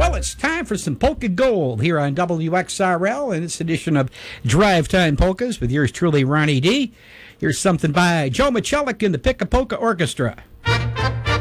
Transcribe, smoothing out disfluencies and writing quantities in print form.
Well, it's time for some polka gold here on WXRL in this edition of Drive Time Polkas with yours truly, Ronnie D. Here's something by Joe Michelik and the Pick a Polka Orchestra.